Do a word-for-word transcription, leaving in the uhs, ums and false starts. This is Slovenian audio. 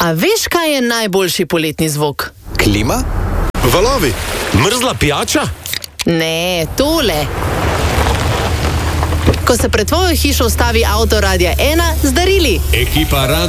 A veš, kaj je najboljši poletni zvok? Klima? Valovi? Mrzla pijača? Ne, tole. Ko se pred tvojo hišo ustavi avto Radia ena z darili. Ekipa Rad